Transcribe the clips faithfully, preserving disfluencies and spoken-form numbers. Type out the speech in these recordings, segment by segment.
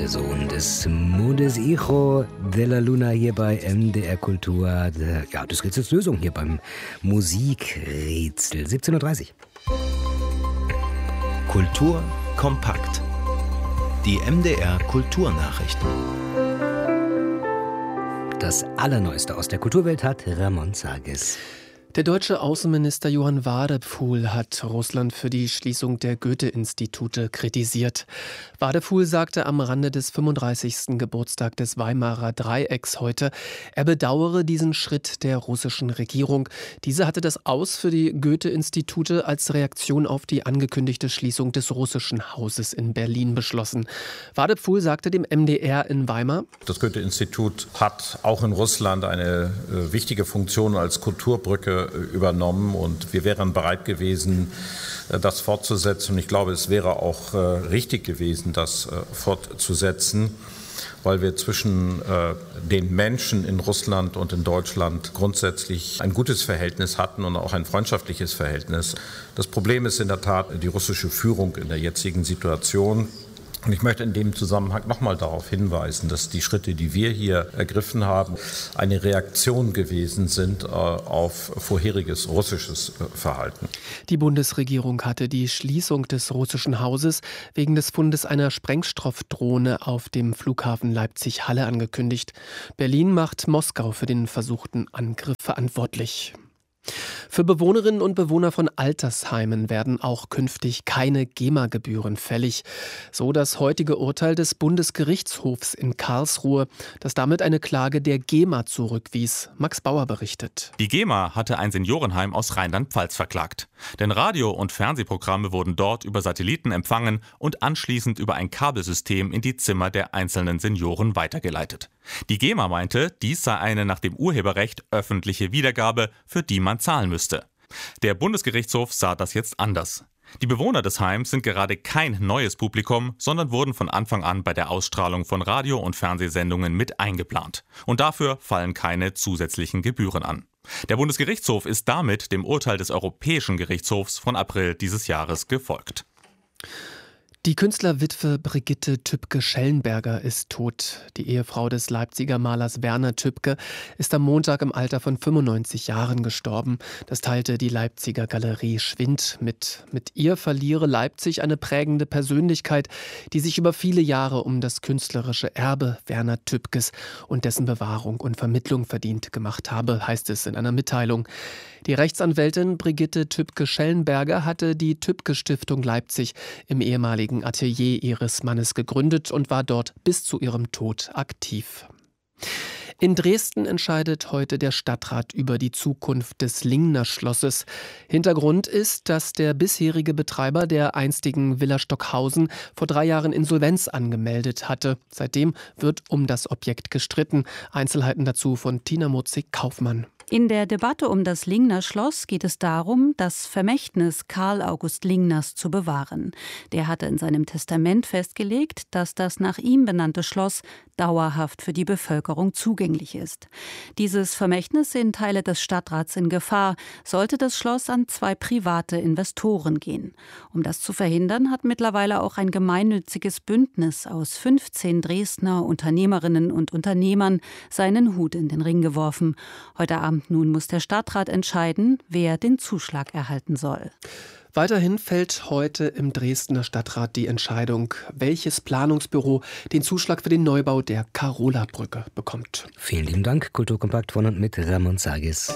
der Sohn des Mondes, Hijo de la Luna, hier bei M D R Kultur. Ja, das Rätsels Lösung hier beim Musikrätsel. siebzehn Uhr dreißig. Kultur kompakt. Die M D R Kulturnachrichten. Das Allerneueste aus der Kulturwelt hat Ramon Sages. Der deutsche Außenminister Johann Wadephul hat Russland für die Schließung der Goethe-Institute kritisiert. Wadephul sagte am Rande des fünfunddreißigsten Geburtstag des Weimarer Dreiecks heute, er bedauere diesen Schritt der russischen Regierung. Diese hatte das Aus für die Goethe-Institute als Reaktion auf die angekündigte Schließung des russischen Hauses in Berlin beschlossen. Wadephul sagte dem M D R in Weimar: Das Goethe-Institut hat auch in Russland eine äh, wichtige Funktion als Kulturbrücke übernommen und wir wären bereit gewesen, das fortzusetzen. Und ich glaube, es wäre auch äh, richtig gewesen, das äh, fortzusetzen, weil wir zwischen äh, den Menschen in Russland und in Deutschland grundsätzlich ein gutes Verhältnis hatten und auch ein freundschaftliches Verhältnis. Das Problem ist in der Tat die russische Führung in der jetzigen Situation. Und ich möchte in dem Zusammenhang nochmal darauf hinweisen, dass die Schritte, die wir hier ergriffen haben, eine Reaktion gewesen sind auf vorheriges russisches Verhalten. Die Bundesregierung hatte die Schließung des russischen Hauses wegen des Fundes einer Sprengstoffdrohne auf dem Flughafen Leipzig-Halle angekündigt. Berlin macht Moskau für den versuchten Angriff verantwortlich. Für Bewohnerinnen und Bewohner von Altersheimen werden auch künftig keine GEMA-Gebühren fällig. So das heutige Urteil des Bundesgerichtshofs in Karlsruhe, das damit eine Klage der GEMA zurückwies. Max Bauer berichtet. Die GEMA hatte ein Seniorenheim aus Rheinland-Pfalz verklagt. Denn Radio- und Fernsehprogramme wurden dort über Satelliten empfangen und anschließend über ein Kabelsystem in die Zimmer der einzelnen Senioren weitergeleitet. Die GEMA meinte, dies sei eine nach dem Urheberrecht öffentliche Wiedergabe, für die man zahlen müsste. Der Bundesgerichtshof sah das jetzt anders. Die Bewohner des Heims sind gerade kein neues Publikum, sondern wurden von Anfang an bei der Ausstrahlung von Radio- und Fernsehsendungen mit eingeplant. Und dafür fallen keine zusätzlichen Gebühren an. Der Bundesgerichtshof ist damit dem Urteil des Europäischen Gerichtshofs von April dieses Jahres gefolgt. Die Künstlerwitwe Brigitte Tübke-Schellenberger ist tot. Die Ehefrau des Leipziger Malers Werner Tübke ist am Montag im Alter von fünfundneunzig Jahren gestorben. Das teilte die Leipziger Galerie Schwind mit. Mit ihr verliere Leipzig eine prägende Persönlichkeit, die sich über viele Jahre um das künstlerische Erbe Werner Tübkes und dessen Bewahrung und Vermittlung verdient gemacht habe, heißt es in einer Mitteilung. Die Rechtsanwältin Brigitte Tübke-Schellenberger hatte die Tübke-Stiftung Leipzig im ehemaligen Atelier ihres Mannes gegründet und war dort bis zu ihrem Tod aktiv. In Dresden entscheidet heute der Stadtrat über die Zukunft des Lingner Schlosses. Hintergrund ist, dass der bisherige Betreiber der einstigen Villa Stockhausen vor drei Jahren Insolvenz angemeldet hatte. Seitdem wird um das Objekt gestritten. Einzelheiten dazu von Tina Mutzig-Kaufmann. In der Debatte um das Lingner Schloss geht es darum, das Vermächtnis Karl August Lingners zu bewahren. Der hatte in seinem Testament festgelegt, dass das nach ihm benannte Schloss dauerhaft für die Bevölkerung zugänglich ist. Dieses Vermächtnis sehen Teile des Stadtrats in Gefahr, sollte das Schloss an zwei private Investoren gehen. Um das zu verhindern, hat mittlerweile auch ein gemeinnütziges Bündnis aus fünfzehn Dresdner Unternehmerinnen und Unternehmern seinen Hut in den Ring geworfen. Heute Abend nun muss der Stadtrat entscheiden, wer den Zuschlag erhalten soll. Weiterhin fällt heute im Dresdner Stadtrat die Entscheidung, welches Planungsbüro den Zuschlag für den Neubau der Karola-Brücke bekommt. Vielen lieben Dank, Kulturkompakt von und mit Ramon Sages.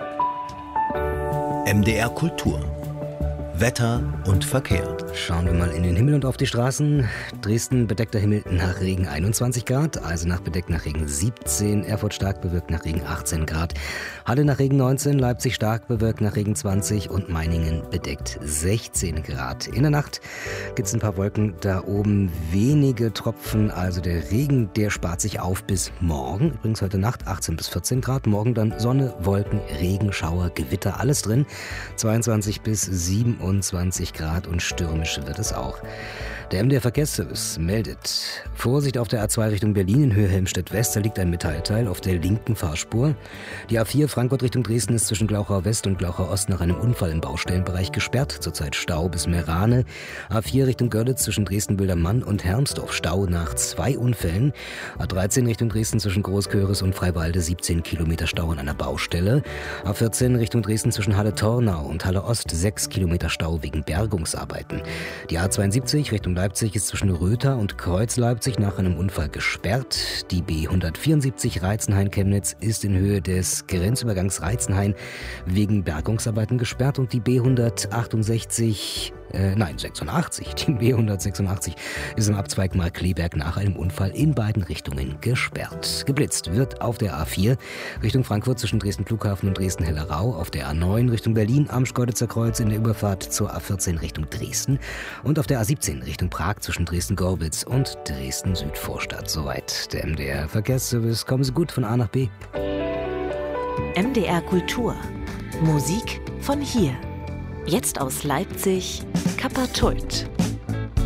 M D R Kultur. Wetter und Verkehr. Schauen wir mal in den Himmel und auf die Straßen. Dresden bedeckter Himmel nach Regen einundzwanzig Grad, Eisenach bedeckt nach Regen siebzehn, Erfurt stark bewölkt nach Regen achtzehn Grad, Halle nach Regen neunzehn, Leipzig stark bewölkt nach Regen zwanzig und Meiningen bedeckt sechzehn Grad. In der Nacht gibt es ein paar Wolken, da oben wenige Tropfen, also der Regen, der spart sich auf bis morgen. Übrigens heute Nacht achtzehn bis vierzehn Grad, morgen dann Sonne, Wolken, Regen, Schauer, Gewitter, alles drin. zweiundzwanzig bis siebenundzwanzig Grad und stürmisch orange wird es auch. Der M D R-Verkehrsservice meldet: Vorsicht auf der A zwei Richtung Berlin in Höhe Helmstedt-West, da liegt ein Metallteil auf der linken Fahrspur. Die A vier Frankfurt Richtung Dresden ist zwischen Glauchau West und Glauchau Ost nach einem Unfall im Baustellenbereich gesperrt, zurzeit Stau bis Meerane. A vier Richtung Görlitz zwischen Dresden-Büldermann und Hermsdorf, Stau nach zwei Unfällen. A dreizehn Richtung Dresden zwischen Großköris und Freiwalde, siebzehn Kilometer Stau an einer Baustelle. A vierzehn Richtung Dresden zwischen Halle-Tornau und Halle Ost, sechs Kilometer Stau wegen Bergungsarbeiten. Die A zweiundsiebzig Richtung Leipzig ist zwischen Röther und Kreuz-Leipzig nach einem Unfall gesperrt. Die B hundertvierundsiebzig Reizenhain-Chemnitz ist in Höhe des Grenzübergangs Reizenhain wegen Bergungsarbeiten gesperrt und die B hundertachtundsechzig Äh, nein, sechsundachtzig. Die B hundertsechsundachtzig ist im Abzweig Markkleeberg nach einem Unfall in beiden Richtungen gesperrt. Geblitzt wird auf der A vier Richtung Frankfurt zwischen Dresden-Flughafen und Dresden-Hellerau, auf der A neun Richtung Berlin am Schkeuditzer Kreuz in der Überfahrt zur A vierzehn Richtung Dresden und auf der A siebzehn Richtung Prag zwischen Dresden-Gorbitz und Dresden-Südvorstadt. Soweit der M D R-Verkehrsservice. Kommen Sie gut von A nach B. M D R Kultur. Musik von hier. Jetzt aus Leipzig, Kappa Tult.